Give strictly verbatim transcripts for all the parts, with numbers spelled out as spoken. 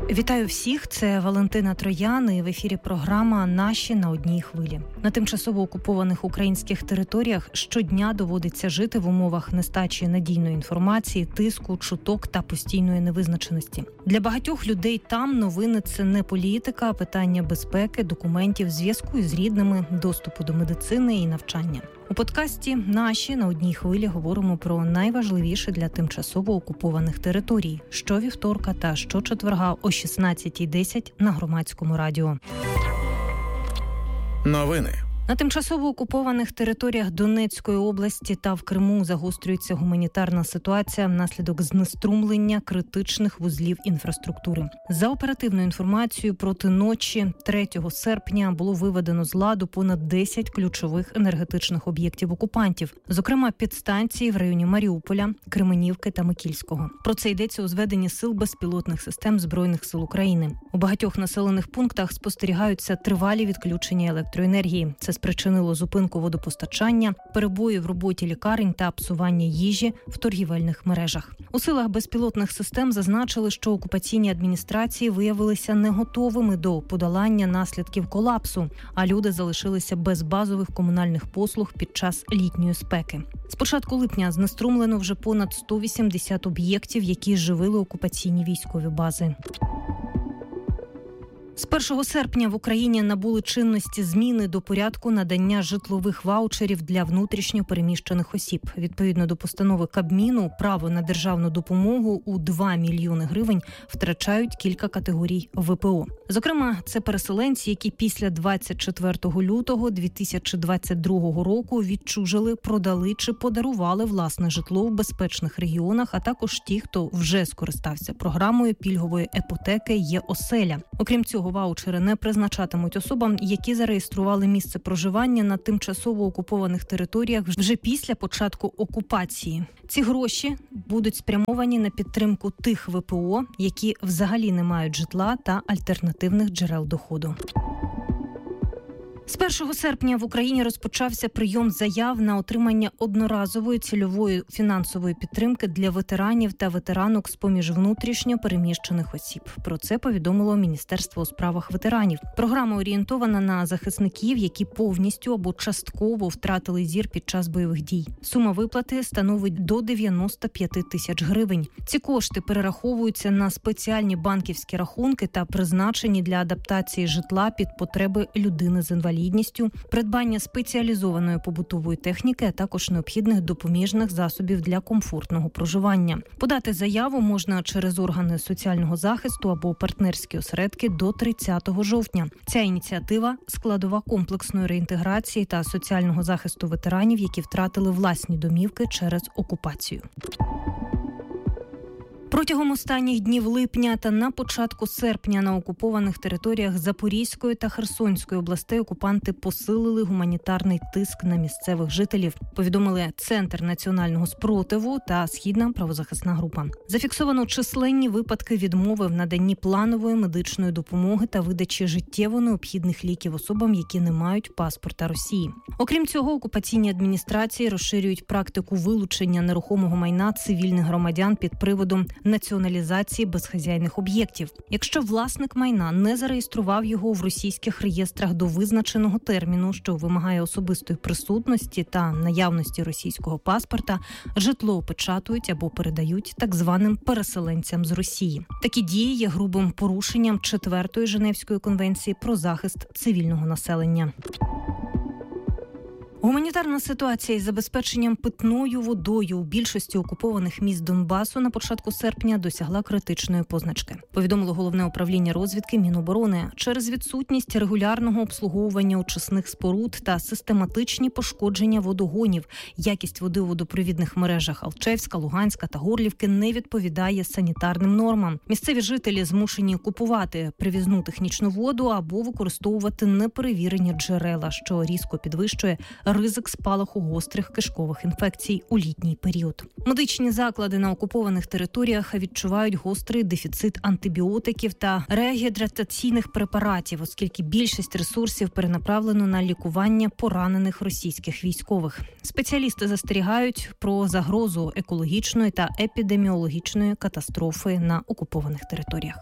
Вітаю всіх, це Валентина Троян і в ефірі програма «Наші на одній хвилі». На тимчасово окупованих українських територіях щодня доводиться жити в умовах нестачі надійної інформації, тиску, чуток та постійної невизначеності. Для багатьох людей там новини – це не політика, а питання безпеки, документів, зв'язку із рідними, доступу до медицини і навчання. У подкасті «Наші на одній хвилі» говоримо про найважливіше для тимчасово окупованих територій – щовівторка та щочетверга о шістнадцятій десять на Громадському радіо. Новини. На тимчасово окупованих територіях Донецької області та в Криму загострюється гуманітарна ситуація внаслідок знеструмлення критичних вузлів інфраструктури. За оперативною інформацією, проти ночі третього серпня було виведено з ладу понад десять ключових енергетичних об'єктів окупантів, зокрема підстанції в районі Маріуполя, Кременівки та Микільського. Про це йдеться у зведенні сил безпілотних систем Збройних сил України. У багатьох населених пунктах спостерігаються тривалі відключення електроенергії. Це спричинило зупинку водопостачання, перебої в роботі лікарень та псування їжі в торгівельних мережах. У силах безпілотних систем зазначили, що окупаційні адміністрації виявилися не готовими до подолання наслідків колапсу, а люди залишилися без базових комунальних послуг під час літньої спеки. З початку липня знеструмлено вже понад сто вісімдесят об'єктів, які живили окупаційні військові бази. З першого серпня в Україні набули чинності зміни до порядку надання житлових ваучерів для внутрішньо переміщених осіб. Відповідно до постанови Кабміну, право на державну допомогу у два мільйони гривень втрачають кілька категорій ВПО. Зокрема, це переселенці, які після двадцять четвертого лютого дві тисячі двадцять другого року відчужили, продали чи подарували власне житло в безпечних регіонах, а також ті, хто вже скористався програмою пільгової іпотеки «Є-оселя». Окрім цього, ваучери не призначатимуть особам, які зареєстрували місце проживання на тимчасово окупованих територіях вже після початку окупації. Ці гроші будуть спрямовані на підтримку тих ВПО, які взагалі не мають житла та альтернативних джерел доходу. З першого серпня в Україні розпочався прийом заяв на отримання одноразової цільової фінансової підтримки для ветеранів та ветеранок з-поміж внутрішньо переміщених осіб. Про це повідомило Міністерство у справах ветеранів. Програма орієнтована на захисників, які повністю або частково втратили зір під час бойових дій. Сума виплати становить до дев'яносто п'ять тисяч гривень. Ці кошти перераховуються на спеціальні банківські рахунки та призначені для адаптації житла під потреби людини з інвалідністю. Придбання спеціалізованої побутової техніки, а також необхідних допоміжних засобів для комфортного проживання. Подати заяву можна через органи соціального захисту або партнерські осередки до тридцятого жовтня. Ця ініціатива – складова комплексної реінтеграції та соціального захисту ветеранів, які втратили власні домівки через окупацію. Протягом останніх днів липня та на початку серпня на окупованих територіях Запорізької та Херсонської областей окупанти посилили гуманітарний тиск на місцевих жителів, повідомили Центр національного спротиву та Східна правозахисна група. Зафіксовано численні випадки відмови в наданні планової медичної допомоги та видачі життєво необхідних ліків особам, які не мають паспорта Росії. Окрім цього, окупаційні адміністрації розширюють практику вилучення нерухомого майна цивільних громадян під приводом націоналізації безхазяйних об'єктів. Якщо власник майна не зареєстрував його в російських реєстрах до визначеного терміну, що вимагає особистої присутності та наявності російського паспорта, житло опечатують або передають так званим переселенцям з Росії. Такі дії є грубим порушенням Четвертої Женевської конвенції про захист цивільного населення. Гуманітарна ситуація із забезпеченням питною водою у більшості окупованих міст Донбасу на початку серпня досягла критичної позначки. Повідомило Головне управління розвідки Міноборони. Через відсутність регулярного обслуговування очисних споруд та систематичні пошкодження водогонів, якість води у водопровідних мережах Алчевська, Луганська та Горлівки не відповідає санітарним нормам. Місцеві жителі змушені купувати привізну технічну воду або використовувати неперевірені джерела, що різко підвищує ризик спалаху гострих кишкових інфекцій у літній період. Медичні заклади на окупованих територіях відчувають гострий дефіцит антибіотиків та регідратаційних препаратів, оскільки більшість ресурсів перенаправлено на лікування поранених російських військових. Спеціалісти застерігають про загрозу екологічної та епідеміологічної катастрофи на окупованих територіях.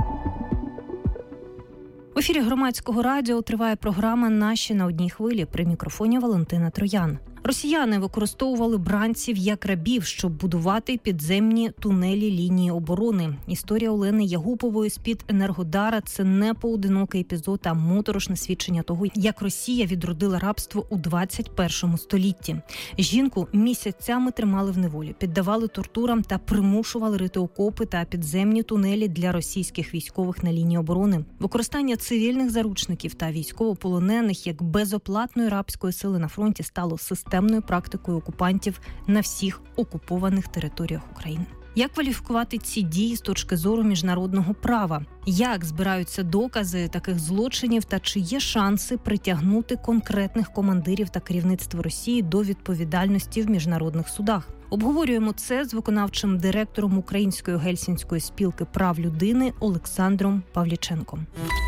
В ефірі Громадського радіо триває програма «Наші на одній хвилі». При мікрофоні Валентина Троян. Росіяни використовували бранців як рабів, щоб будувати підземні тунелі лінії оборони. Історія Олени Ягупової з-під Енергодара – це не поодинокий епізод, а моторошне свідчення того, як Росія відродила рабство у двадцять першому столітті. Жінку місяцями тримали в неволі, піддавали тортурам та примушували рити окопи та підземні тунелі для російських військових на лінії оборони. Використання цивільних заручників та військовополонених як безоплатної рабської сили на фронті стало системою темною практикою окупантів на всіх окупованих територіях України. Як кваліфікувати ці дії з точки зору міжнародного права? Як збираються докази таких злочинів та чи є шанси притягнути конкретних командирів та керівництво Росії до відповідальності в міжнародних судах? Обговорюємо це з виконавчим директором Української Гельсінської спілки прав людини Олександром Павліченком.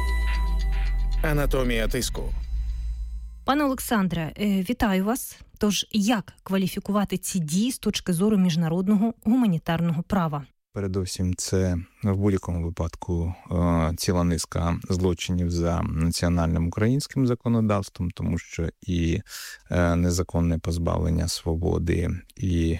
Анатомія тиску. Пане Олександре, вітаю вас. Тож, як кваліфікувати ці дії з точки зору міжнародного гуманітарного права? Передусім, це в будь-якому випадку ціла низка злочинів за національним українським законодавством, тому що і незаконне позбавлення свободи, і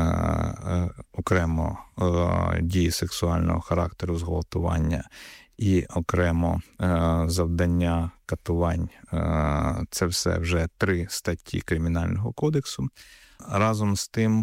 окремо дії сексуального характеру, зґвалтування, і окремо е, завдання катувань. Е, це все вже три статті Кримінального кодексу. Разом з тим,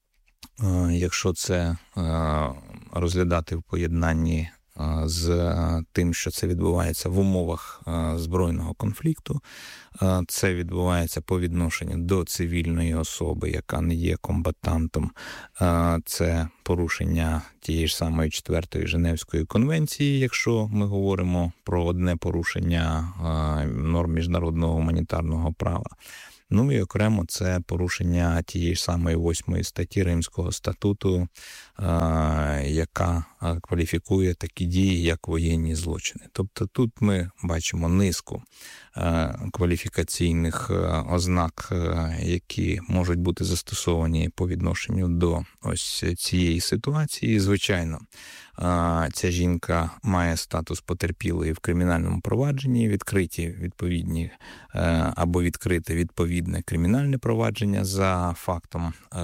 е, якщо це е, розглядати в поєднанні е, з тим, що це відбувається в умовах е, збройного конфлікту, е, це відбувається по відношенню до цивільної особи, яка не є комбатантом, е, це порушення тієї ж самої четвертої Женевської конвенції, якщо ми говоримо про одне порушення е, норм міжнародного гуманітарного права. Ну і окремо це порушення тієї ж самої восьмої статті Римського статуту, е, яка кваліфікує такі дії, як воєнні злочини. Тобто тут ми бачимо низку е, кваліфікаційних ознак, е, які можуть бути застосовані по відношенню до ось цієї ситуації. Звичайно, е, ця жінка має статус потерпілої в кримінальному провадженні, відкриті відповідні е, або відкрите відповідне кримінальне провадження за фактом е,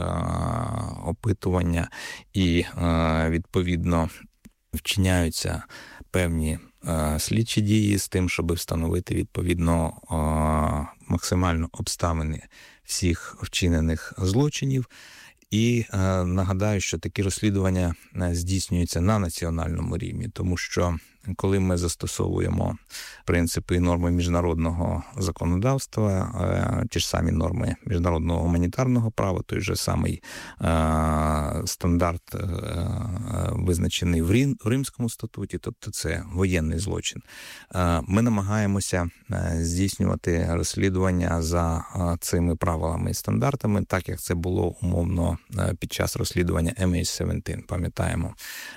опитування і е, відповідно вчиняються певні е, слідчі дії з тим, щоб встановити відповідно е, максимально обставини всіх вчинених злочинів. І е, нагадаю, що такі розслідування здійснюються на національному рівні, тому що коли ми застосовуємо принципи і норми міжнародного законодавства, е, ті ж самі норми міжнародного гуманітарного права, той же самий е, стандарт, е, визначений в, Рим, в Римському статуті, тобто це воєнний злочин, е, ми намагаємося здійснювати розслідування за цими правилами і стандартами, так як це було умовно під час розслідування ем ейч сімнадцять. Пам'ятаємо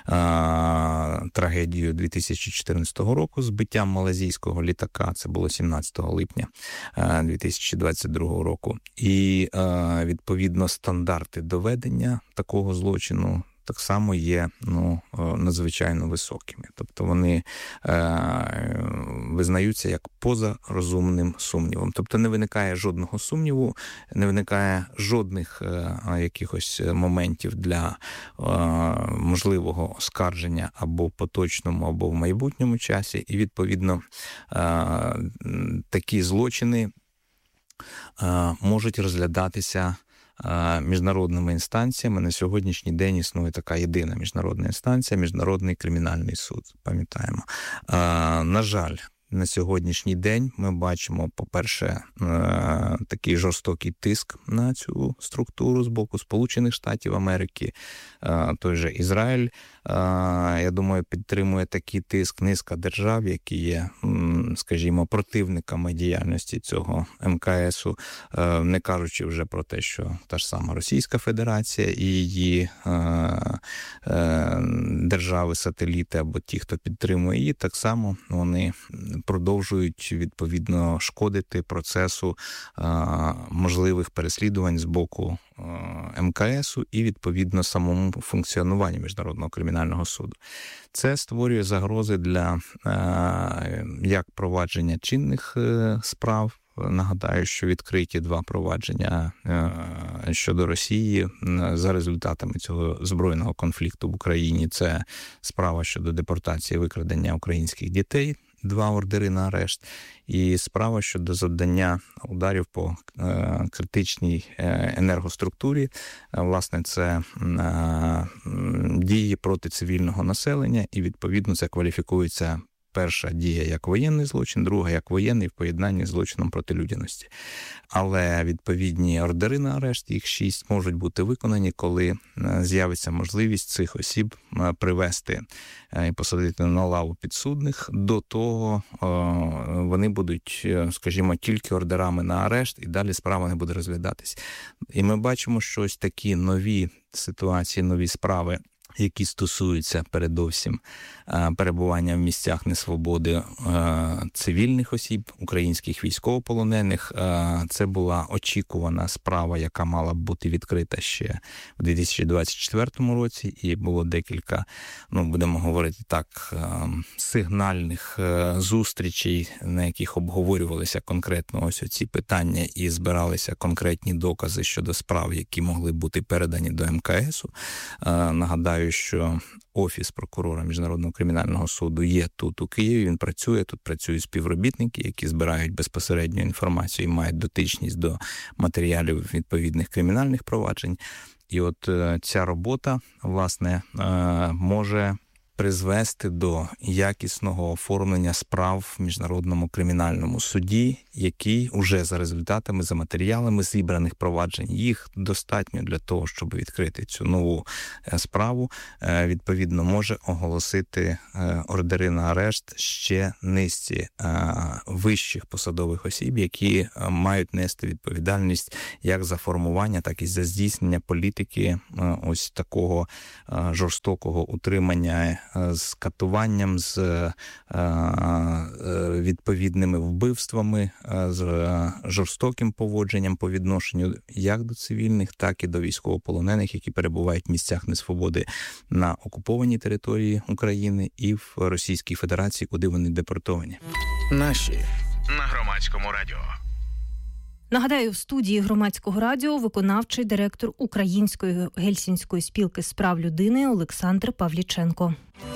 е, трагедію дві тисячі чотирнадцятого року, збиттям малазійського літака, це було сімнадцятого липня дві тисячі двадцять другого року. І е, відповідно стандарти доведення такого злочину так само є ну, надзвичайно високими. Тобто вони е, визнаються як поза розумним сумнівом. Тобто не виникає жодного сумніву, не виникає жодних е, якихось моментів для е, можливого оскарження або в поточному, або в майбутньому часі. І, відповідно, е, такі злочини е, можуть розглядатися міжнародними інстанціями. На сьогоднішній день існує така єдина міжнародна інстанція – Міжнародний кримінальний суд, пам'ятаємо. На жаль, на сьогоднішній день ми бачимо, по-перше, такий жорстокий тиск на цю структуру з боку Сполучених Штатів Америки, той же Ізраїль я думаю, підтримує такий тиск низка держав, які є, скажімо, противниками діяльності цього ем ка есу, не кажучи вже про те, що та ж сама Російська Федерація і її держави-сателіти або ті, хто підтримує її, так само вони продовжують, відповідно, шкодити процесу можливих переслідувань з боку ем ка есу і, відповідно, самому функціонуванню Міжнародного кримінального суду. Це створює загрози для як провадження чинних справ. Нагадаю, що відкриті два провадження щодо Росії за результатами цього збройного конфлікту в Україні. Це справа щодо депортації і викрадення українських дітей, два ордери на арешт, і справа щодо завдання ударів по критичній енергоструктурі. Власне, це дії проти цивільного населення, і, відповідно, це кваліфікується перша дія як воєнний злочин, друга як воєнний в поєднанні з злочином проти людяності. Але відповідні ордери на арешт, їх шість, можуть бути виконані, коли з'явиться можливість цих осіб привести і посадити на лаву підсудних. До того вони будуть, скажімо, тільки ордерами на арешт, і далі справа не буде розглядатись. І ми бачимо, що ось такі нові ситуації, нові справи, які стосуються передовсім перебування в місцях несвободи цивільних осіб, українських військовополонених. Це була очікувана справа, яка мала б бути відкрита ще в дві тисячі двадцять четвертому році, і було декілька, ну, будемо говорити так, сигнальних зустрічей, на яких обговорювалися конкретно ось оці питання і збиралися конкретні докази щодо справ, які могли бути передані до ем ка есу. Нагадаю, що Офіс прокурора Міжнародного кримінального суду є тут, у Києві, він працює, тут працюють співробітники, які збирають безпосередню інформацію і мають дотичність до матеріалів відповідних кримінальних проваджень. І от ця робота, власне, може призвести до якісного оформлення справ в Міжнародному кримінальному суді, який уже за результатами, за матеріалами зібраних проваджень, їх достатньо для того, щоб відкрити цю нову справу, відповідно, може оголосити ордери на арешт ще низці вищих посадових осіб, які мають нести відповідальність як за формування, так і за здійснення політики ось такого жорстокого утримання з катуванням, з відповідними вбивствами, з жорстоким поводженням по відношенню як до цивільних, так і до військовополонених, які перебувають в місцях несвободи на окупованій території України і в Російській Федерації, куди вони депортовані. Наші на Громадському радіо. Нагадаю, в студії Громадського радіо виконавчий директор Української Гельсінської спілки з прав людини Олександр Павліченко.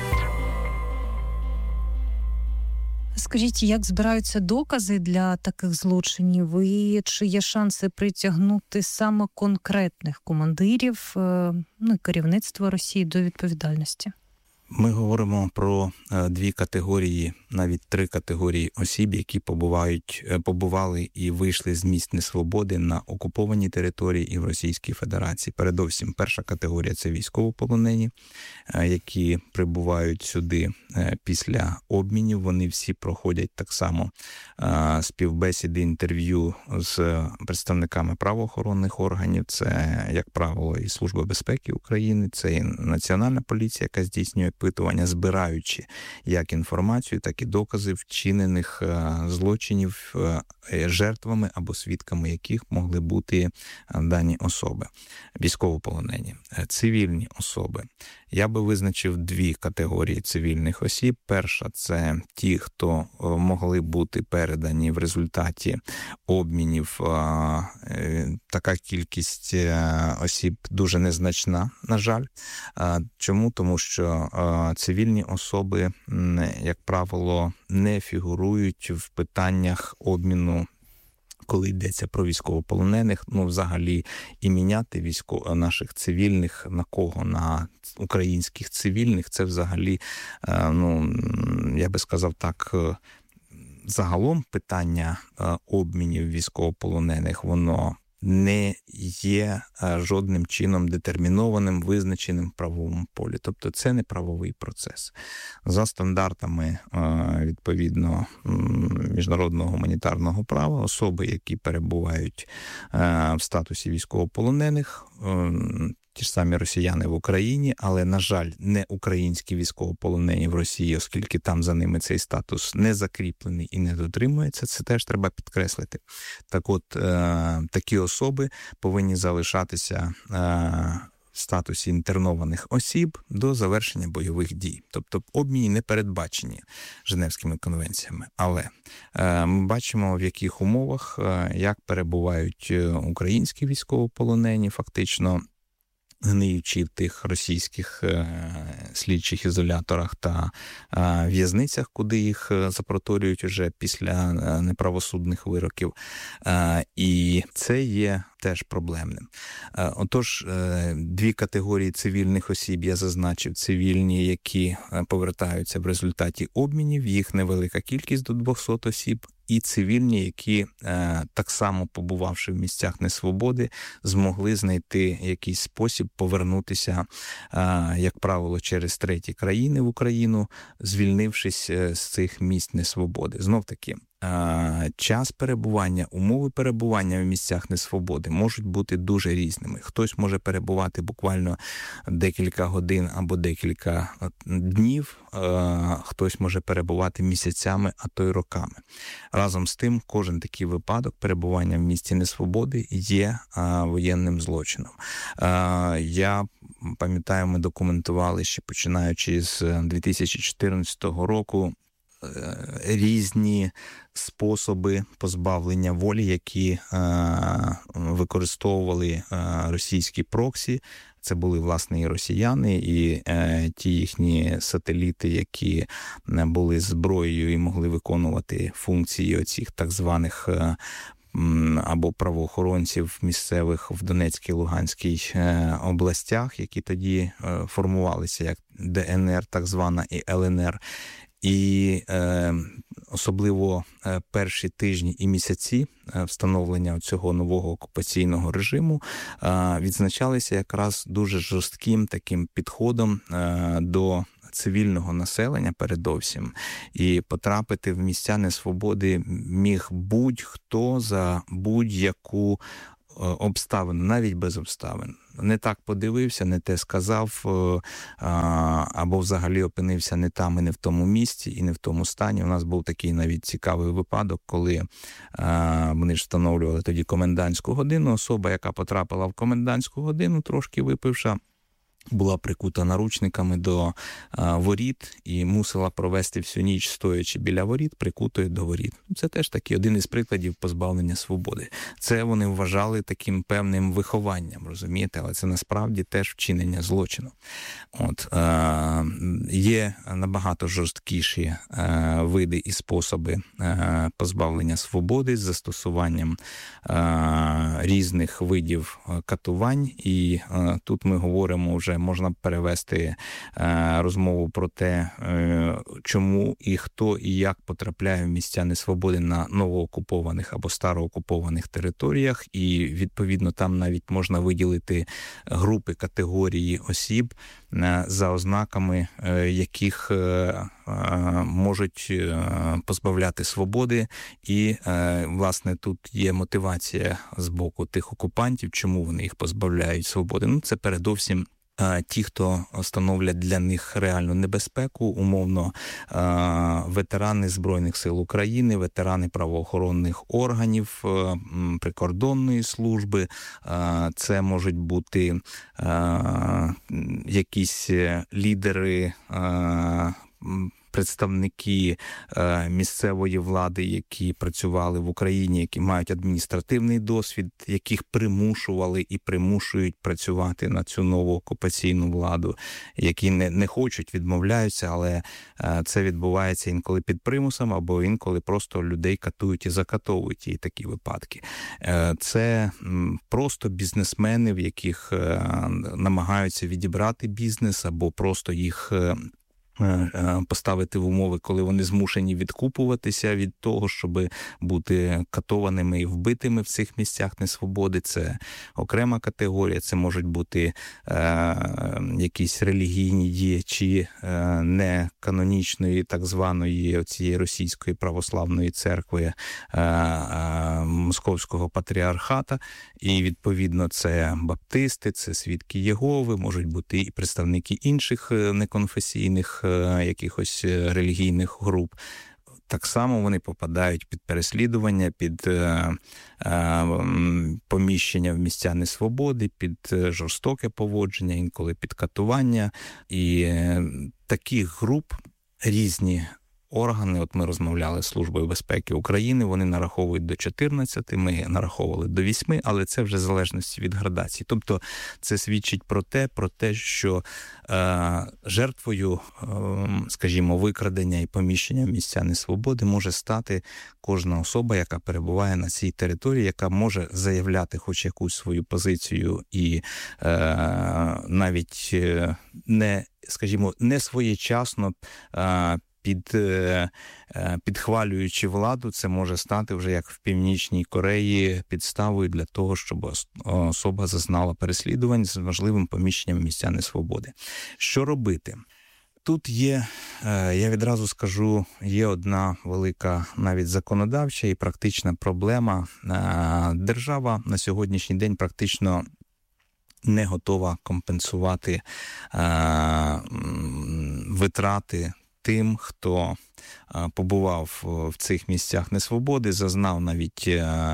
Скажіть, як збираються докази для таких злочинів і чи є шанси притягнути саме конкретних командирів, ну, керівництва Росії до відповідальності? Ми говоримо про дві категорії, навіть три категорії осіб, які побувають, побували і вийшли з місць несвободи на окупованій території і в Російській Федерації. Передовсім, перша категорія – це військовополонені, які прибувають сюди після обмінів. Вони всі проходять так само співбесіди, інтерв'ю з представниками правоохоронних органів. Це, як правило, і Служба безпеки України, це і Національна поліція, яка здійснює опитування, збираючи як інформацію, так і докази вчинених злочинів жертвами або свідками яких могли бути дані особи. Військовополонені, цивільні особи. Я би визначив дві категорії цивільних осіб. Перша – це ті, хто могли бути передані в результаті обмінів. Така кількість осіб дуже незначна, на жаль. Чому? Тому що цивільні особи, як правило, не фігурують в питаннях обміну, коли йдеться про військовополонених. Ну, взагалі, і міняти військо... наших цивільних на кого? На українських цивільних. Це взагалі, ну, я би сказав так, загалом питання обмінів військовополонених, воно не є жодним чином детермінованим, визначеним в правовому полі. Тобто це не правовий процес. За стандартами, відповідно, міжнародного гуманітарного права, особи, які перебувають в статусі військовополонених, ті ж самі росіяни в Україні, але, на жаль, не українські військовополонені в Росії, оскільки там за ними цей статус не закріплений і не дотримується, це теж треба підкреслити. Так от, е, такі особи повинні залишатися е, в статусі інтернованих осіб до завершення бойових дій. Тобто обміни не передбачені Женевськими конвенціями. Але е, ми бачимо, в яких умовах, е, як перебувають українські військовополонені, фактично гниючи в тих російських е, слідчих ізоляторах та е, в'язницях, куди їх запроторюють уже після е, неправосудних вироків. Е, і це є теж проблемним. Е, отож, е, дві категорії цивільних осіб я зазначив. Цивільні, які повертаються в результаті обмінів, їх невелика кількість до двісті осіб, і цивільні, які, е, так само побувавши в місцях несвободи, змогли знайти якийсь спосіб повернутися, е, як правило, через треті країни в Україну, звільнившись з цих місць несвободи. Знов-таки, час перебування, умови перебування в місцях несвободи можуть бути дуже різними. Хтось може перебувати буквально декілька годин або декілька днів, хтось може перебувати місяцями, а то й роками. Разом з тим, кожен такий випадок перебування в місці несвободи є воєнним злочином. Я пам'ятаю, ми документували ще починаючи з дві тисячі чотирнадцятого року різні способи позбавлення волі, які е, використовували е, російські проксі. Це були, власне, і росіяни, і е, ті їхні сателіти, які були зброєю і могли виконувати функції оцих так званих е, або правоохоронців місцевих в Донецькій, Луганській е, областях, які тоді е, формувалися як Де Ен Ер, так звана, і Ел Ен Ер. І е, особливо е, перші тижні і місяці е, встановлення цього нового окупаційного режиму е, відзначалися якраз дуже жорстким таким підходом е, до цивільного населення передовсім. І потрапити в місця несвободи міг будь-хто за будь-яку обставину, навіть без обставин. Не так подивився, не те сказав, або взагалі опинився не там і не в тому місці, і не в тому стані. У нас був такий навіть цікавий випадок, коли вони ж встановлювали тоді комендантську годину. Особа, яка потрапила в комендантську годину, трошки випивша, була прикута наручниками до а, воріт і мусила провести всю ніч, стоячи біля воріт, прикутою до воріт. Це теж такий один із прикладів позбавлення свободи. Це вони вважали таким певним вихованням, розумієте? Але це насправді теж вчинення злочину. От, а, є набагато жорсткіші а, види і способи а, позбавлення свободи з застосуванням а, різних видів катувань. І а, тут ми говоримо вже можна перевести е, розмову про те, е, чому і хто і як потрапляє в місця несвободи на новоокупованих або староокупованих територіях. І, відповідно, там навіть можна виділити групи, категорії осіб, е, за ознаками е, яких е, е, можуть е, позбавляти свободи. І, е, власне, тут є мотивація з боку тих окупантів, чому вони їх позбавляють свободи. Ну, це передовсім ті, хто становлять для них реальну небезпеку, умовно, ветерани Збройних сил України, ветерани правоохоронних органів, прикордонної служби, це можуть бути якісь лідери, представники е, місцевої влади, які працювали в Україні, які мають адміністративний досвід, яких примушували і примушують працювати на цю нову окупаційну владу, які не, не хочуть, відмовляються, але е, це відбувається інколи під примусом, або інколи просто людей катують і закатовують, і такі випадки. Е, це м, просто бізнесмени, в яких е, намагаються відібрати бізнес, або просто їх е, поставити в умови, коли вони змушені відкупуватися від того, щоб бути катованими і вбитими в цих місцях несвободи. Це окрема категорія, це можуть бути е, якісь релігійні діячі е, неканонічної, так званої цієї російської православної церкви е, е, Московського патріархата, і відповідно це баптисти, це свідки Єгови, можуть бути і представники інших неконфесійних якихось релігійних груп. Так само вони попадають під переслідування, під е, е, поміщення в місця несвободи, під жорстоке поводження, інколи під катування. І е, таких груп різні органи, от ми розмовляли з Службою безпеки України, вони нараховують до чотирнадцяти, ми нараховували до восьми, але це вже в залежності від градації. Тобто це свідчить про те, про те, що е, жертвою, е, скажімо, викрадення і поміщення в місця несвободи може стати кожна особа, яка перебуває на цій території, яка може заявляти хоч якусь свою позицію і е, навіть не, скажімо, не своєчасно е, Під, підхвалюючи владу, це може стати вже, як в Північній Кореї, підставою для того, щоб особа зазнала переслідувань з можливим поміщенням в місця несвободи. Що робити? Тут є, я відразу скажу, є одна велика навіть законодавча і практична проблема. Держава на сьогоднішній день практично не готова компенсувати витрати тим, хто побував в цих місцях несвободи, зазнав навіть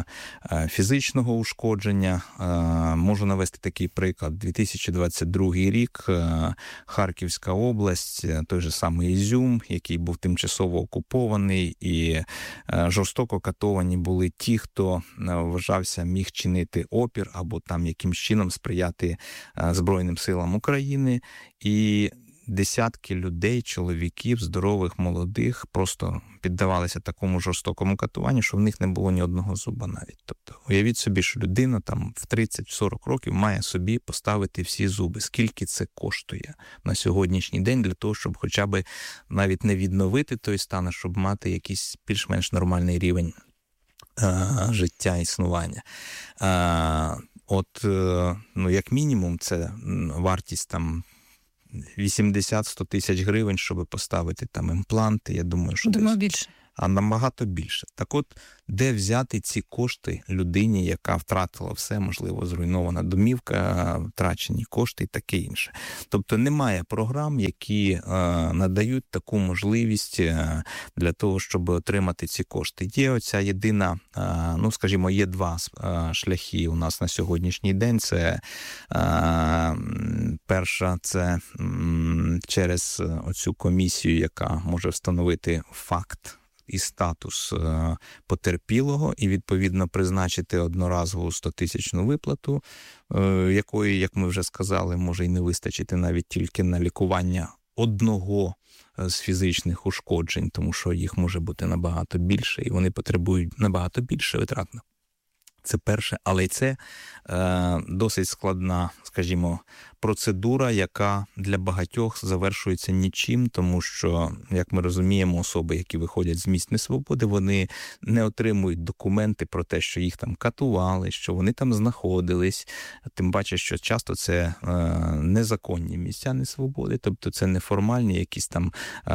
фізичного ушкодження. Можу навести такий приклад. дві тисячі двадцять другий рік, Харківська область, той же самий Ізюм, який був тимчасово окупований, і жорстоко катовані були ті, хто вважався міг чинити опір або там якимсь чином сприяти Збройним силам України. І десятки людей, чоловіків, здорових, молодих, просто піддавалися такому жорстокому катуванню, що в них не було ні одного зуба навіть. Тобто, уявіть собі, що людина там в тридцять-сорок років має собі поставити всі зуби. Скільки це коштує на сьогоднішній день для того, щоб хоча б навіть не відновити той стан, а щоб мати якийсь більш-менш нормальний рівень а, життя, існування. А, от, ну, як мінімум, це вартість там вісімдесят-сто тисяч гривень, щоб поставити там імпланти, я думаю, що Думаю, десь... більше. А набагато більше. Так от, де взяти ці кошти людині, яка втратила все, можливо, зруйнована домівка, втрачені кошти і таке інше. Тобто немає програм, які е, надають таку можливість е, для того, щоб отримати ці кошти. Є оця єдина, е, ну, скажімо, є два е, шляхи у нас на сьогоднішній день. Це е, перша, це е, через оцю комісію, яка може встановити факт і статус потерпілого, і, відповідно, призначити одноразову стотисячну виплату, якої, як ми вже сказали, може і не вистачити навіть тільки на лікування одного з фізичних ушкоджень, тому що їх може бути набагато більше, і вони потребують набагато більше витрат. Це перше, але й це е, досить складна, скажімо, процедура, яка для багатьох завершується нічим, тому що, як ми розуміємо, особи, які виходять з місць несвободи, вони не отримують документи про те, що їх там катували, що вони там знаходились. Тим паче, що часто це е, незаконні місця несвободи, тобто це неформальні якісь там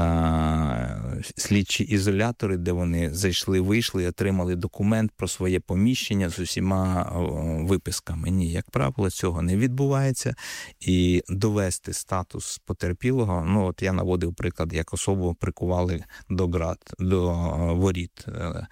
е, слідчі ізолятори, де вони зайшли, вийшли і отримали документ про своє поміщення з усіма виписками. Ні, як правило, цього не відбувається. І довести статус потерпілого, ну от я наводив приклад, як особу прикували до град, до воріт.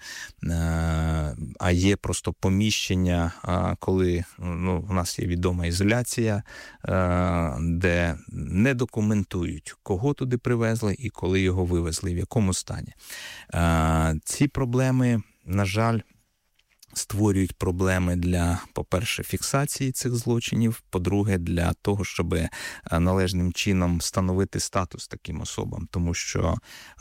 А є просто поміщення, коли ну, у нас є відома ізоляція, де не документують, кого туди привезли і коли його вивезли, в якому стані. Ці проблеми, на жаль, створюють проблеми для, по-перше, фіксації цих злочинів, по-друге, для того, щоб належним чином встановити статус таким особам. Тому що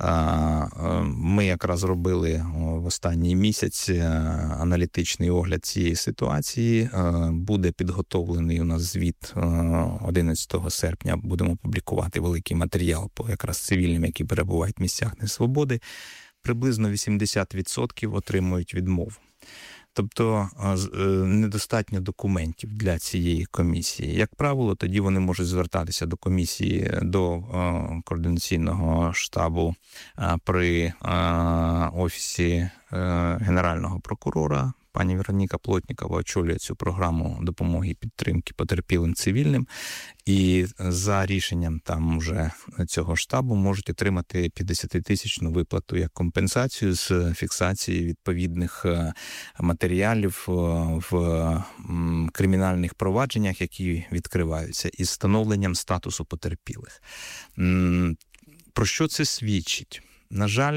ми якраз робили в останній місяць аналітичний огляд цієї ситуації. Буде підготовлений у нас звіт одинадцятого серпня, будемо публікувати великий матеріал по якраз цивільним, які перебувають в місцях несвободи. Приблизно вісімдесят відсотків отримують відмову. Тобто недостатньо документів для цієї комісії. Як правило, тоді вони можуть звертатися до комісії, до координаційного штабу при офісі Генерального прокурора. Пані Вероніка Плотнікова очолює цю програму допомоги і підтримки потерпілим цивільним. І за рішенням там уже цього штабу можуть отримати п'ятдесятитисячну виплату як компенсацію з фіксації відповідних матеріалів в кримінальних провадженнях, які відкриваються, із встановленням статусу потерпілих. Про що це свідчить? На жаль,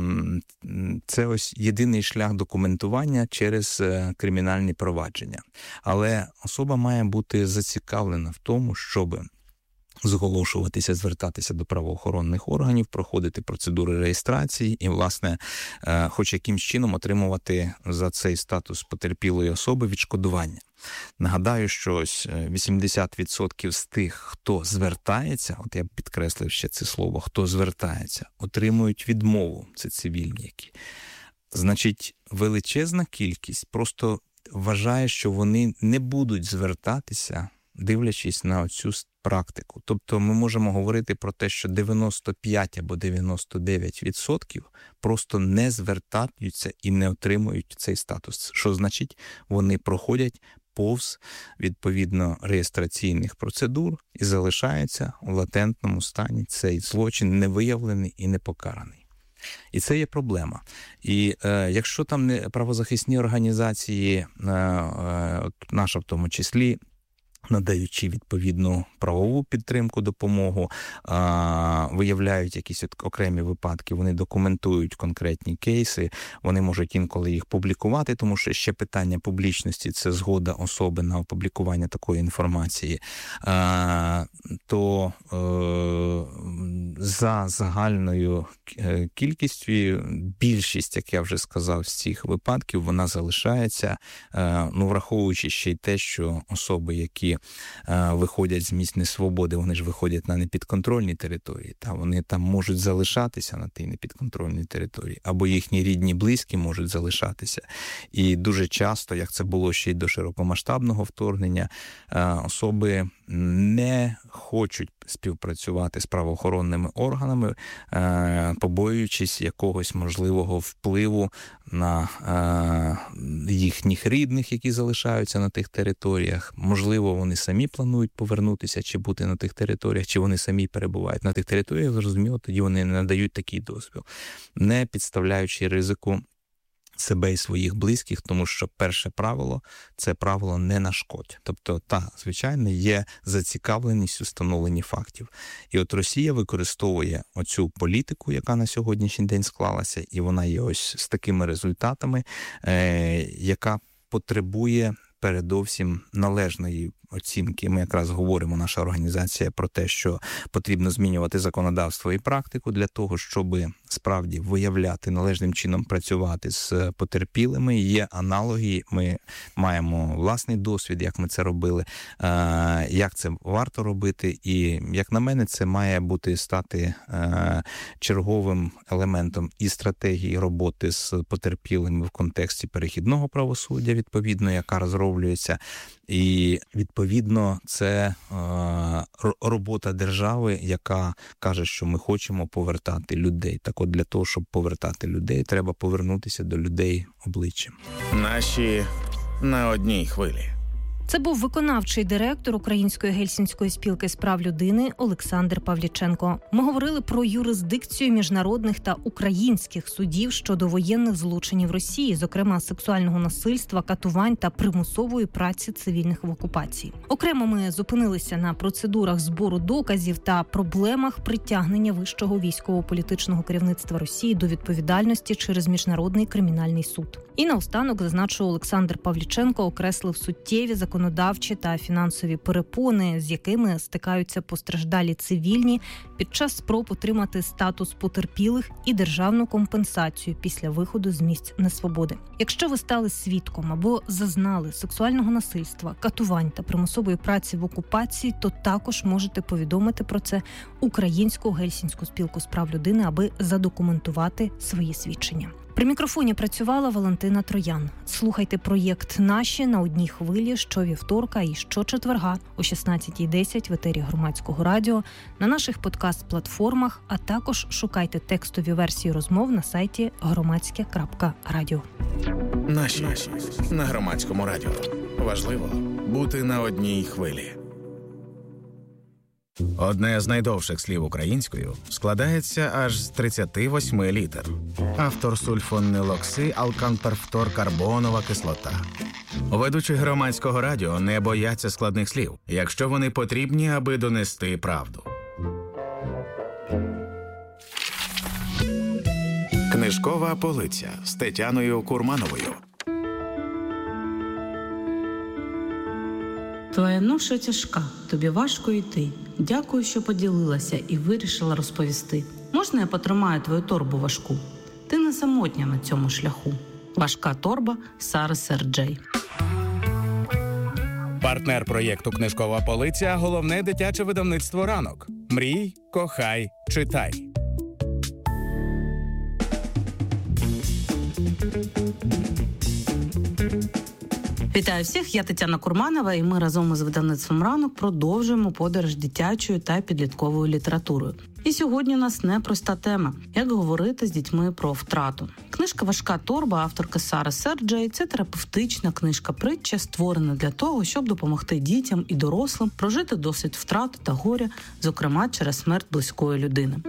це ось єдиний шлях документування через кримінальні провадження. Але особа має бути зацікавлена в тому, щоб зголошуватися, звертатися до правоохоронних органів, проходити процедури реєстрації і, власне, хоч якимсь чином отримувати за цей статус потерпілої особи відшкодування. Нагадаю, що ось вісімдесят відсотків з тих, хто звертається, от я підкреслив ще це слово, хто звертається, отримують відмову, це цивільні які. Значить, величезна кількість просто вважає, що вони не будуть звертатися, дивлячись на оцю практику. Тобто ми можемо говорити про те, що дев'яносто п'ять або дев'яносто дев'ять відсотків просто не звертаються і не отримують цей статус. Що значить? Вони проходять повз, відповідно, реєстраційних процедур і залишаються у латентному стані. Цей злочин не виявлений і не покараний. І це є проблема. І е, якщо там не правозахисні організації, е, е, от наша в тому числі, надаючи відповідну правову підтримку, допомогу, а, виявляють якісь окремі випадки, вони документують конкретні кейси, вони можуть інколи їх публікувати, тому що ще питання публічності – це згода особи на опублікування такої інформації, а, то е, за загальною кількістю більшість, як я вже сказав, з цих випадків, вона залишається, е, ну, враховуючи ще й те, що особи, які виходять з місць несвободи, вони ж виходять на непідконтрольні території, та вони там можуть залишатися на тій непідконтрольній території, або їхні рідні, близькі можуть залишатися. І дуже часто, як це було ще й до широкомасштабного вторгнення, особи не хочуть співпрацювати з правоохоронними органами, побоюючись якогось можливого впливу на їхніх рідних, які залишаються на тих територіях. Можливо, вони самі планують повернутися чи бути на тих територіях, чи вони самі перебувають на тих територіях, зрозуміло, тоді вони не надають такий дозвіл, не підставляючи ризику себе і своїх близьких, тому що перше правило – це правило не нашкодь. Тобто, та, звичайно, є зацікавленість у встановленні фактів. І от Росія використовує оцю політику, яка на сьогоднішній день склалася, і вона є ось з такими результатами, е- яка потребує передовсім належної оцінки. Ми якраз говоримо, наша організація, про те, що потрібно змінювати законодавство і практику для того, щоб справді виявляти, належним чином працювати з потерпілими. Є аналоги, ми маємо власний досвід, як ми це робили, як це варто робити. І, як на мене, це має бути стати черговим елементом і стратегії роботи з потерпілими в контексті перехідного правосуддя, відповідно, яка розроблюється. І, відповідно, це е, робота держави, яка каже, що ми хочемо повертати людей. Так от, для того, щоб повертати людей, треба повернутися до людей обличчям. Наші на одній хвилі. Це був виконавчий директор Української гельсінської спілки з прав людини Олександр Павліченко. Ми говорили про юрисдикцію міжнародних та українських судів щодо воєнних злочинів Росії, зокрема сексуального насильства, катувань та примусової праці цивільних в окупації. Окремо ми зупинилися на процедурах збору доказів та проблемах притягнення вищого військово-політичного керівництва Росії до відповідальності через Міжнародний кримінальний суд. І наостанок, зазначу, Олександр Павліченко окреслив суттєві законодавчі та фінансові перепони, з якими стикаються постраждалі цивільні під час спроб отримати статус потерпілих і державну компенсацію після виходу з місць несвободи. Якщо ви стали свідком або зазнали сексуального насильства, катувань та примусової праці в окупації, то також можете повідомити про це Українську гельсінську спілку з прав людини, аби задокументувати свої свідчення. При мікрофоні працювала Валентина Троян. Слухайте проєкт «Наші» на одній хвилі щовівторка і щочетверга о шістнадцятій десять в етері Громадського радіо, на наших подкаст-платформах, а також шукайте текстові версії розмов на сайті громадське крапка радіо. Наші на Громадському радіо. Важливо бути на одній хвилі. Одне з найдовших слів українською складається аж з тридцяти восьми літер. Автор сульфонилокси алканперфторкарбонова кислота. Ведучі Громадського радіо не бояться складних слів, якщо вони потрібні, аби донести правду. Книжкова полиця з Тетяною Курмановою. Твоя ноша тяжка, тобі важко йти. Дякую, що поділилася і вирішила розповісти. Можна я потримаю твою торбу важку? Ти не самотня на цьому шляху. Важка торба Сари Серджей. Партнер проєкту «Книжкова полиця» – головне дитяче видавництво «Ранок». Мрій, кохай, читай. Вітаю всіх, я Тетяна Курманова, і ми разом із видавництвом «Ранок» продовжуємо подорож дитячою та підлітковою літературою. І сьогодні у нас непроста тема – як говорити з дітьми про втрату. Книжка «Важка торба» авторки Сари Серджей – це терапевтична книжка-притча, створена для того, щоб допомогти дітям і дорослим прожити досвід втрати та горя, зокрема через смерть близької людини.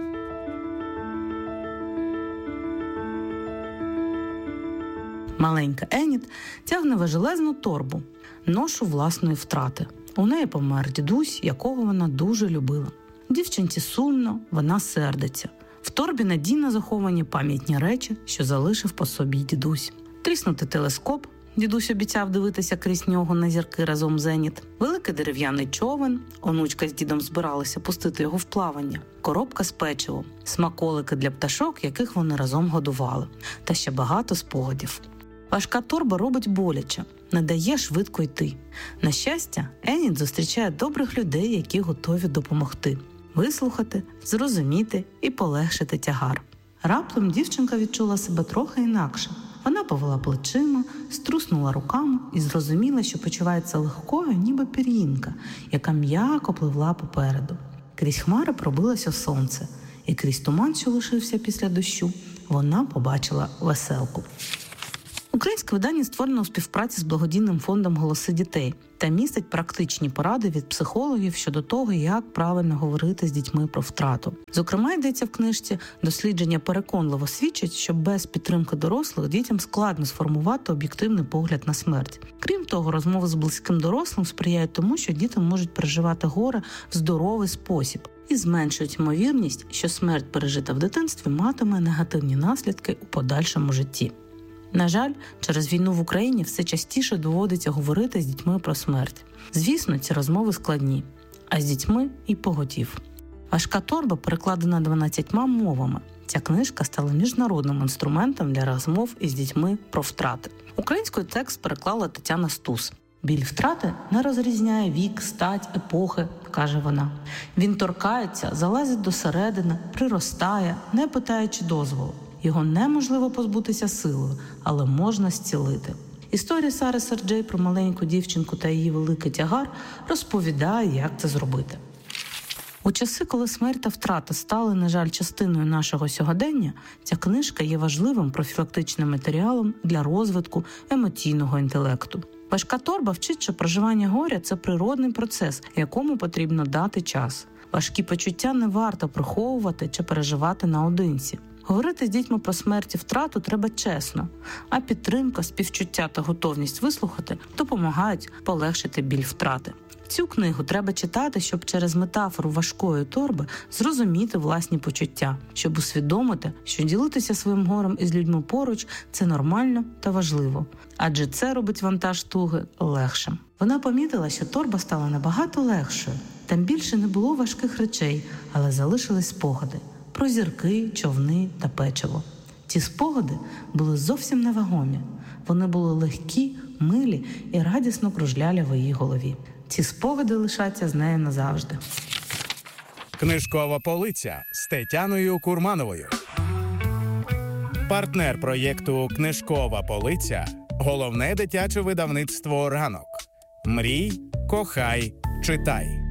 Маленька Еніт тягне важелезну торбу, ношу власної втрати. У неї помер дідусь, якого вона дуже любила. Дівчинці сумно, вона сердиться. В торбі надійно заховані пам'ятні речі, що залишив по собі дідусь. Тріснутий телескоп, дідусь обіцяв дивитися крізь нього на зірки разом з Еніт. Великий дерев'яний човен, онучка з дідом збиралися пустити його в плавання. Коробка з печивом, смаколики для пташок, яких вони разом годували. Та ще багато спогадів. Важка торба робить боляче, не дає швидко йти. На щастя, Еніт зустрічає добрих людей, які готові допомогти. Вислухати, зрозуміти і полегшити тягар. Раптом дівчинка відчула себе трохи інакше. Вона повела плечима, струснула руками і зрозуміла, що почувається легкою, ніби пір'їнка, яка м'яко пливла попереду. Крізь хмари пробилося сонце, і крізь туман, що лишився після дощу, вона побачила веселку. Українське видання створено у співпраці з благодійним фондом «Голоси дітей» та містить практичні поради від психологів щодо того, як правильно говорити з дітьми про втрату. Зокрема, йдеться в книжці, дослідження переконливо свідчать, що без підтримки дорослих дітям складно сформувати об'єктивний погляд на смерть. Крім того, розмови з близьким дорослим сприяють тому, що діти можуть переживати горе в здоровий спосіб і зменшують ймовірність, що смерть, пережита в дитинстві, матиме негативні наслідки у подальшому житті. На жаль, через війну в Україні все частіше доводиться говорити з дітьми про смерть. Звісно, ці розмови складні, а з дітьми і поготів. Важка торба перекладена дванадцятьма мовами. Ця книжка стала міжнародним інструментом для розмов із дітьми про втрати. Українською текст переклала Тетяна Стус. Біль втрати не розрізняє вік, стать, епохи, каже вона. Він торкається, залазить досередини, приростає, не питаючи дозволу. Його неможливо позбутися силою, але можна зцілити. Історія Сари Серджей про маленьку дівчинку та її великий тягар розповідає, як це зробити. У часи, коли смерть та втрата стали, на жаль, частиною нашого сьогодення, ця книжка є важливим профілактичним матеріалом для розвитку емоційного інтелекту. Важка торба вчить, що проживання горя – це природний процес, якому потрібно дати час. Важкі почуття не варто приховувати чи переживати наодинці. Говорити з дітьми про смерть і втрату треба чесно, а підтримка, співчуття та готовність вислухати допомагають полегшити біль втрати. Цю книгу треба читати, щоб через метафору важкої торби зрозуміти власні почуття, щоб усвідомити, що ділитися своїм горем із людьми поруч – це нормально та важливо, адже це робить вантаж туги легшим. Вона помітила, що торба стала набагато легшою. Там більше не було важких речей, але залишились спогади про зірки, човни та печиво. Ці спогади були зовсім невагомі. Вони були легкі, милі і радісно кружляли в її голові. Ці спогади лишаться з нею назавжди. Книжкова полиця з Тетяною Курмановою. Партнер проєкту «Книжкова полиця» – головне дитяче видавництво «Ранок». Мрій, кохай, читай.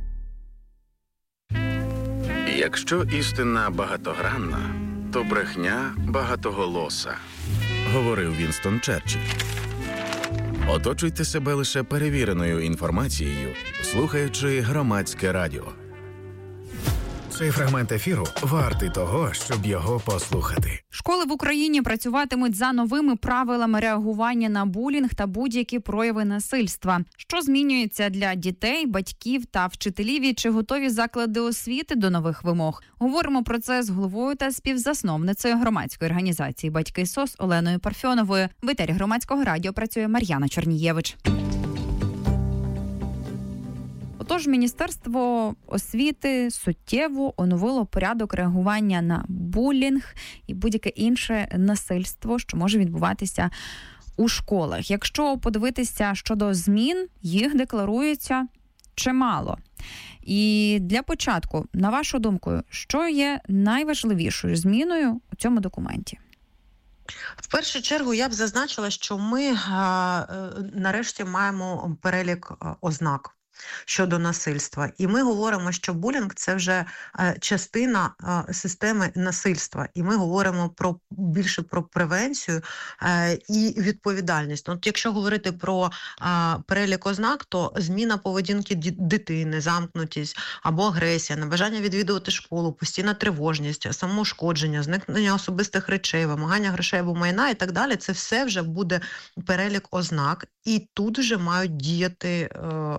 Якщо істина багатогранна, то брехня багатоголоса, говорив Вінстон Черчилль. Оточуйте себе лише перевіреною інформацією, слухаючи громадське радіо. Цей фрагмент ефіру вартий того, щоб його послухати. Школи в Україні працюватимуть за новими правилами реагування на булінг та будь-які прояви насильства. Що змінюється для дітей, батьків та вчителів і чи готові заклади освіти до нових вимог? Говоримо про це з головою та співзасновницею громадської організації «Батьки СОС» Оленою Парфьоновою. В етері Громадського радіо працює Мар'яна Чорнієвич. Отож, Міністерство освіти суттєво оновило порядок реагування на булінг і будь-яке інше насильство, що може відбуватися у школах. Якщо подивитися щодо змін, їх декларується чимало. І для початку, на вашу думку, що є найважливішою зміною у цьому документі? В першу чергу я б зазначила, що ми а, нарешті маємо перелік ознак щодо насильства. І ми говоримо, що булінг – це вже частина системи насильства. І ми говоримо про більше про превенцію і відповідальність. От якщо говорити про перелік ознак, то зміна поведінки дитини, замкнутість або агресія, небажання відвідувати школу, постійна тривожність, самоушкодження, зникнення особистих речей, вимагання грошей або майна і так далі – це все вже буде перелік ознак. І тут вже мають діяти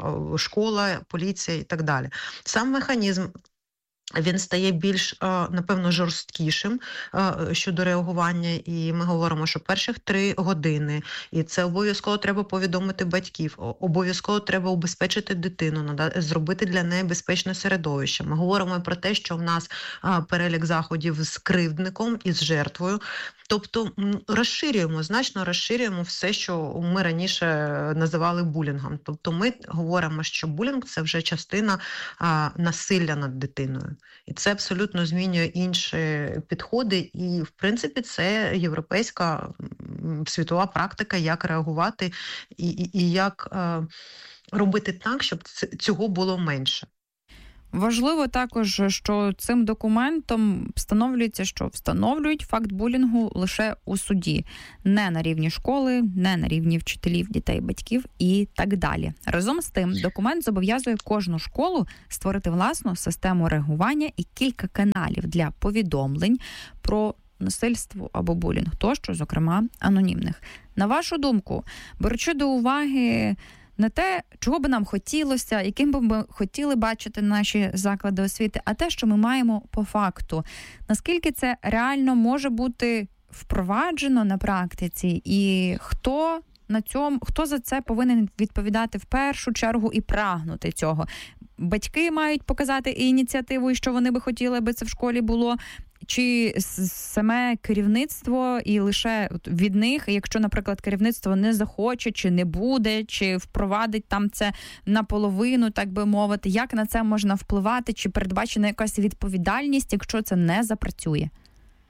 школа, поліція і так далі. Сам механізм, він стає більш, напевно, жорсткішим щодо реагування, і ми говоримо, що перших три години, і це обов'язково треба повідомити батьків, обов'язково треба убезпечити дитину, зробити для неї безпечне середовище. Ми говоримо про те, що в нас перелік заходів з кривдником і з жертвою, тобто розширюємо, значно розширюємо все, що ми раніше називали булінгом. Тобто ми говоримо, що булінг – це вже частина а, насилля над дитиною. І це абсолютно змінює інші підходи. І, в принципі, це європейська світова практика, як реагувати і, і, і як а, робити так, щоб цього було менше. Важливо також, що цим документом встановлюється, що встановлюють факт булінгу лише у суді. Не на рівні школи, не на рівні вчителів, дітей, батьків і так далі. Разом з тим, документ зобов'язує кожну школу створити власну систему реагування і кілька каналів для повідомлень про насильство або булінг, тощо, зокрема, анонімних. На вашу думку, беручи до уваги не те, чого би нам хотілося, яким би ми хотіли бачити наші заклади освіти, а те, що ми маємо по факту. Наскільки це реально може бути впроваджено на практиці, і хто на цьому, хто за це повинен відповідати в першу чергу і прагнути цього? Батьки мають показати ініціативу, і що вони би хотіли, аби це в школі було, чи саме керівництво і лише від них, якщо, наприклад, керівництво не захоче, чи не буде, чи впровадить там це наполовину, так би мовити, як на це можна впливати, чи передбачена якась відповідальність, якщо це не запрацює?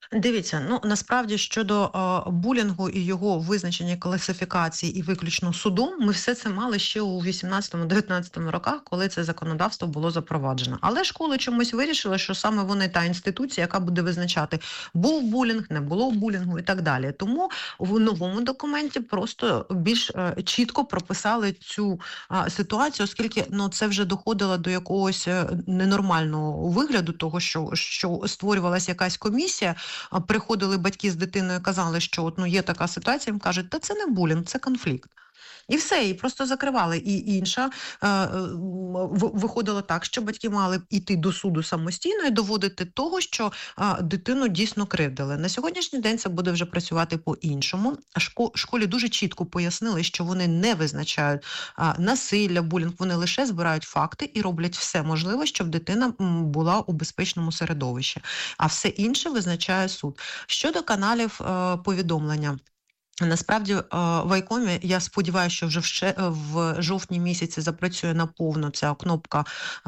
Дивіться, ну насправді щодо е, булінгу і його визначення класифікації і виключно судом, ми все це мали ще у вісімнадцятому-дев'ятнадцятому роках, коли це законодавство було запроваджено. Але школи чомусь вирішили, що саме вони та інституція, яка буде визначати, був булінг, не було булінгу і так далі. Тому в новому документі просто більш е, чітко прописали цю е, ситуацію, оскільки ну це вже доходило до якогось ненормального вигляду того, що, що створювалася якась комісія. Приходили батьки з дитиною і казали, що от, ну, є така ситуація, їм кажуть, та це не булінг, це конфлікт. І все, і просто закривали. І інша е, виходило так, що батьки мали йти до суду самостійно і доводити того, що е, дитину дійсно кривдили. На сьогоднішній день це буде вже працювати по-іншому. Шко, школі дуже чітко пояснили, що вони не визначають е, насилля, булінг, вони лише збирають факти і роблять все можливе, щоб дитина була у безпечному середовищі. А все інше визначає суд. Щодо каналів е, повідомлення. Насправді в Айкомі, я сподіваюся, що вже в жовтні місяці запрацює наповно ця кнопка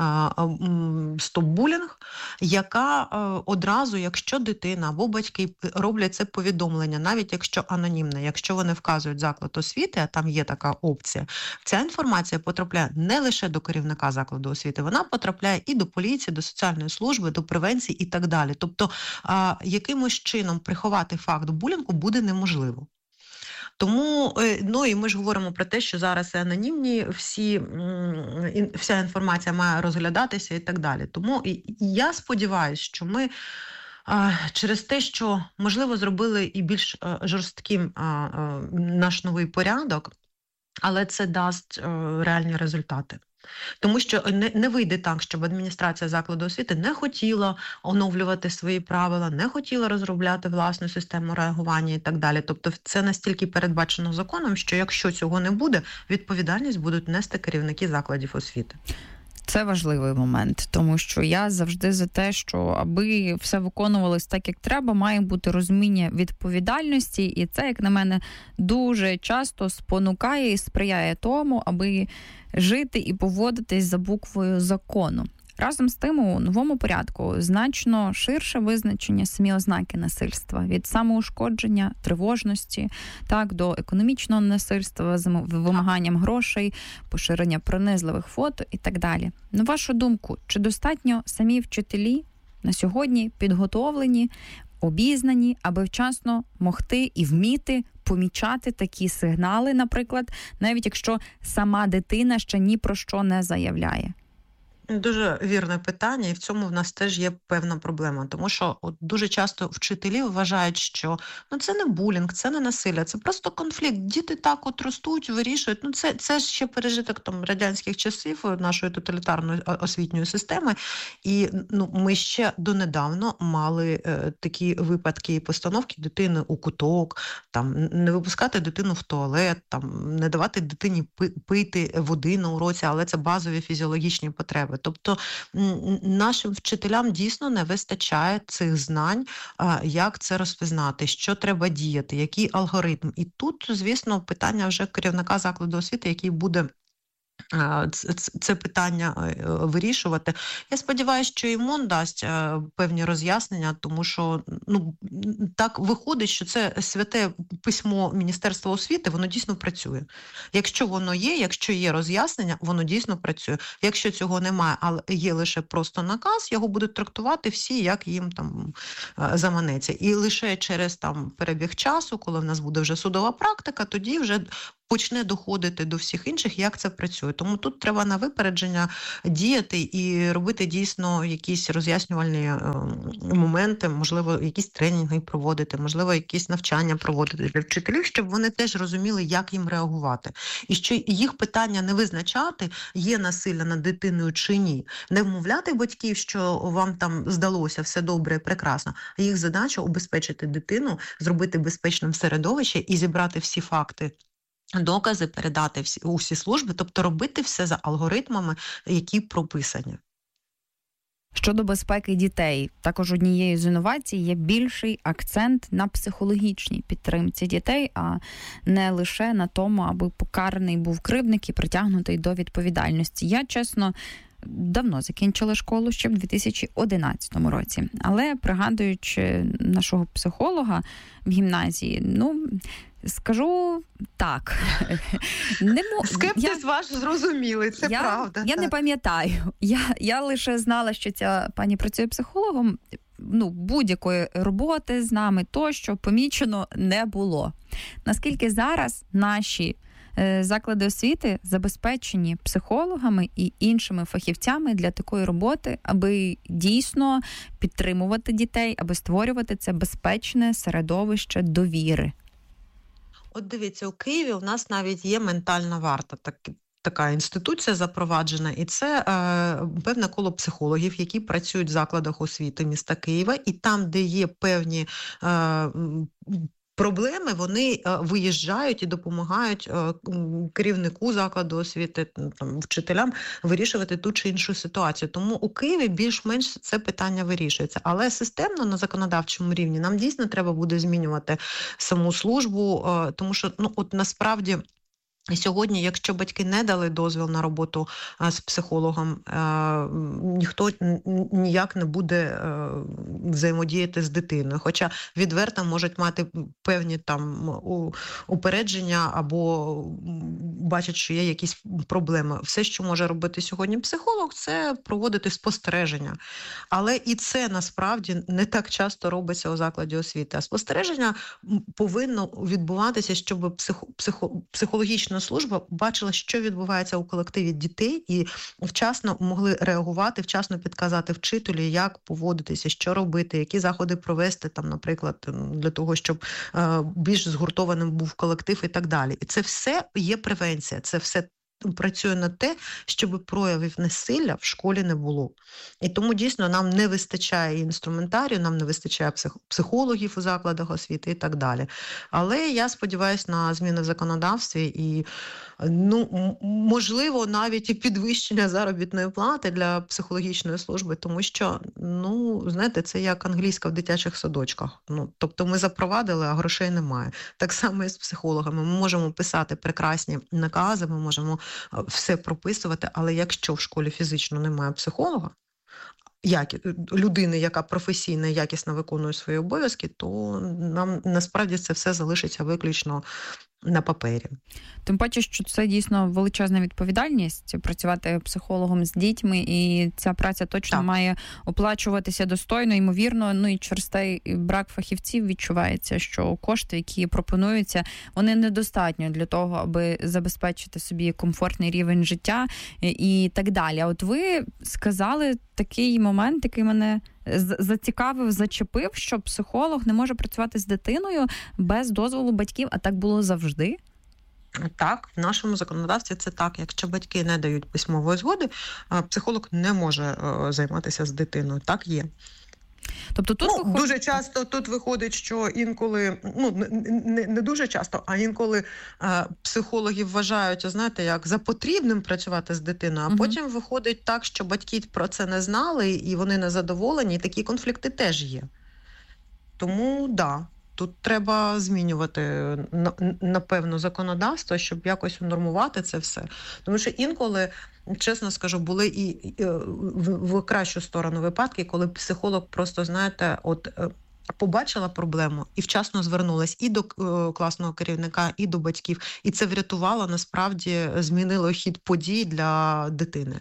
«Стоп-булінг», яка одразу, якщо дитина або батьки роблять це повідомлення, навіть якщо анонімне, якщо вони вказують заклад освіти, а там є така опція, ця інформація потрапляє не лише до керівника закладу освіти, вона потрапляє і до поліції, до соціальної служби, до превенції і так далі. Тобто якимось чином приховати факт булінгу буде неможливо. Тому, ну і ми ж говоримо про те, що зараз і анонімні всі, вся інформація має розглядатися і так далі. Тому я сподіваюся, що ми через те, що, можливо, зробили і більш жорстким наш новий порядок, але це дасть реальні результати. Тому що не, не вийде так, щоб адміністрація закладу освіти не хотіла оновлювати свої правила, не хотіла розробляти власну систему реагування і так далі. Тобто це настільки передбачено законом, що якщо цього не буде, відповідальність будуть нести керівники закладів освіти. Це важливий момент, тому що я завжди за те, що аби все виконувалось так, як треба, має бути розуміння відповідальності, і це, як на мене, дуже часто спонукає і сприяє тому, аби жити і поводитись за буквою закону. Разом з тим, у новому порядку значно ширше визначення самі ознаки насильства. Від самоушкодження, тривожності, так, до економічного насильства, з вимаганням грошей, поширення пронизливих фото і так далі. На вашу думку, чи достатньо самі вчителі на сьогодні підготовлені, обізнані, аби вчасно могти і вміти помічати такі сигнали, наприклад, навіть якщо сама дитина ще ні про що не заявляє? Дуже вірне питання, і в цьому в нас теж є певна проблема, тому що от дуже часто вчителі вважають, що ну це не булінг, це не насилля, це просто конфлікт. Діти так от ростуть, вирішують. Ну це, це ще пережиток там радянських часів нашої тоталітарної освітньої системи. І ну ми ще донедавно мали е, такі випадки і постановки дитини у куток, там не випускати дитину в туалет, там не давати дитині пити води на уроці, але це базові фізіологічні потреби. Тобто нашим вчителям дійсно не вистачає цих знань, як це розпізнати, що треба діяти, який алгоритм. І тут, звісно, питання вже керівника закладу освіти, який буде це питання вирішувати. Я сподіваюся, що і МОН дасть певні роз'яснення, тому що ну так виходить, що це святе письмо Міністерства освіти, воно дійсно працює. Якщо воно є, якщо є роз'яснення, воно дійсно працює. Якщо цього немає, але є лише просто наказ, його будуть трактувати всі, як їм там заманеться. І лише через там перебіг часу, коли в нас буде вже судова практика, тоді вже почне доходити до всіх інших, як це працює. Тому тут треба на випередження діяти і робити дійсно якісь роз'яснювальні е, моменти, можливо, якісь тренінги проводити, можливо, якісь навчання проводити для вчителів, щоб вони теж розуміли, як їм реагувати. І що їх питання не визначати, є насилля над дитиною чи ні. Не вмовляти батьків, що вам там здалося все добре і прекрасно, а їх задача убезпечити дитину, зробити безпечним середовище і зібрати всі факти, докази, передати всі, у всі служби, тобто робити все за алгоритмами, які прописані. Щодо безпеки дітей, також однією з інновацій є більший акцент на психологічній підтримці дітей, а не лише на тому, аби покараний був кривдник і притягнутий до відповідальності. Я, чесно, давно закінчила школу, ще в дві тисячі одинадцятому році. Але, пригадуючи нашого психолога в гімназії, ну, скажу так. Не мо... Скептиз я... ваш зрозумілий, це я... правда. Я так. не пам'ятаю. Я, я лише знала, що ця пані працює психологом. Ну, будь-якої роботи з нами тощо помічено не було. Наскільки зараз наші е, заклади освіти забезпечені психологами і іншими фахівцями для такої роботи, аби дійсно підтримувати дітей, аби створювати це безпечне середовище довіри? От дивіться, у Києві у нас навіть є ментальна варта, так, така інституція запроваджена, і це е, певне коло психологів, які працюють в закладах освіти міста Києва, і там, де є певні е, проблеми, вони виїжджають і допомагають керівнику закладу освіти, там, вчителям вирішувати ту чи іншу ситуацію. Тому у Києві більш-менш це питання вирішується. Але системно на законодавчому рівні нам дійсно треба буде змінювати саму службу, тому що, ну, от насправді, сьогодні, якщо батьки не дали дозвіл на роботу а, з психологом, а, ніхто ніяк не буде а, взаємодіяти з дитиною. Хоча відверто можуть мати певні там у, упередження або бачать, що є якісь проблеми. Все, що може робити сьогодні психолог, це проводити спостереження. Але і це насправді не так часто робиться у закладі освіти. А спостереження повинно відбуватися, щоб психо, психо, психологічна служба бачила, що відбувається у колективі дітей, і вчасно могли реагувати, вчасно підказати вчителю, як поводитися, що робити, які заходи провести, там, наприклад, для того, щоб е, більш згуртованим був колектив і так далі. І це все є превенція, це все працює на те, щоб проявів насилля в школі не було. І тому дійсно нам не вистачає інструментарію, нам не вистачає псих... психологів у закладах освіти і так далі. Але я сподіваюся на зміни в законодавстві і, ну, можливо, навіть і підвищення заробітної плати для психологічної служби, тому що, ну, знаєте, це як англійська в дитячих садочках. Ну, тобто ми запровадили, а грошей немає. Так само і з психологами. Ми можемо писати прекрасні накази, ми можемо все прописувати, але якщо в школі фізично немає психолога, як людини, яка професійно і якісно виконує свої обов'язки, то нам насправді це все залишиться виключно на папері. Тим паче, що це дійсно величезна відповідальність працювати психологом з дітьми, і ця праця точно так. має оплачуватися достойно, ймовірно, ну і через той брак фахівців відчувається, що кошти, які пропонуються, вони недостатньо для того, аби забезпечити собі комфортний рівень життя і так далі. А от ви сказали такий момент, який мене зацікавив, зачепив, що психолог не може працювати з дитиною без дозволу батьків, а так було завжди? Так, в нашому законодавстві це так. Якщо батьки не дають письмової згоди, психолог не може займатися з дитиною. Так є. Тобто тут ну, виходить... дуже часто тут виходить, що інколи, ну не, не дуже часто, а інколи е, психологи вважають, знаєте, як за потрібним працювати з дитиною, а угу. потім виходить так, що батьки про це не знали і вони не задоволені, і такі конфлікти теж є. Тому, да, тут треба змінювати, напевно, законодавство, щоб якось унормувати це все. Тому що інколи, чесно скажу, були і, і в, в кращу сторону випадки, коли психолог просто, знаєте, от побачила проблему і вчасно звернулась і до класного керівника, і до батьків. І це врятувало, насправді, змінило хід подій для дитини.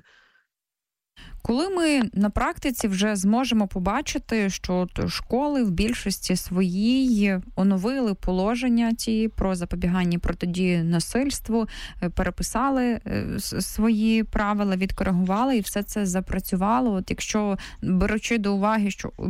Коли ми на практиці вже зможемо побачити, що школи в більшості своїй оновили положення ці про запобігання протидії насильству, переписали свої правила, відкоригували і все це запрацювало. От якщо, беручи до уваги, що